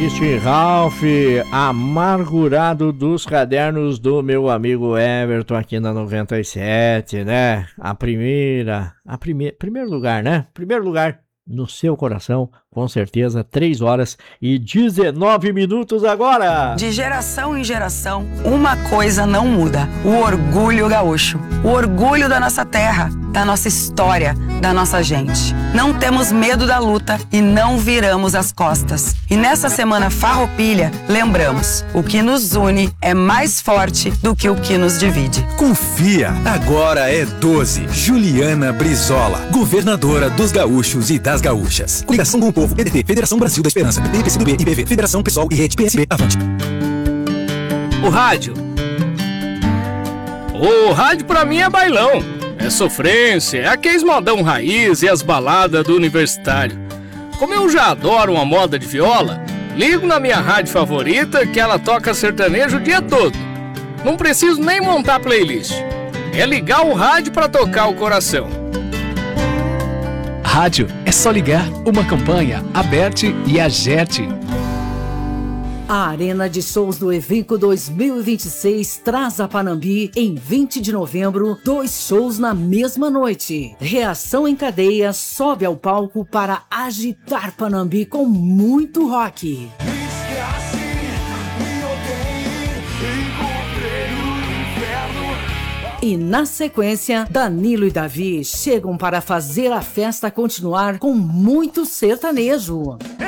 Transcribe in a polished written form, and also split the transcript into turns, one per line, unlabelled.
Este Ralph, amargurado dos cadernos do meu amigo Everton aqui na 97, né? Primeiro lugar, né? Primeiro lugar no seu coração, com certeza, 3h19 agora.
De geração em geração, uma coisa não muda: o orgulho gaúcho. O orgulho da nossa terra, da nossa história, da nossa gente. Não temos medo da luta e não viramos as costas. E nessa semana Farroupilha, lembramos: o que nos une é mais forte do que o que nos divide.
Confia, agora é 12. Juliana Brizola, governadora dos gaúchos e das gaúchas. Coligação com o Povo, PDT, Federação Brasil da Esperança, PP, PCdoB, IBV, Federação PSOL e Rede PSB, avante.
O rádio pra mim é bailão, é sofrência, é aqueles modão raiz e as baladas do universitário. Como eu já adoro uma moda de viola, ligo na minha rádio favorita que ela toca sertanejo o dia todo. Não preciso nem montar playlist, é ligar o rádio pra tocar o coração.
Rádio é só ligar. Uma campanha, Aberte e Agerte.
A Arena de Shows do Evenco 2026 traz a Panambi em 20 de novembro, 2 shows na mesma noite. Reação em Cadeia sobe ao palco para agitar Panambi com muito rock. E na sequência, Danilo e Davi chegam para fazer a festa continuar com muito sertanejo.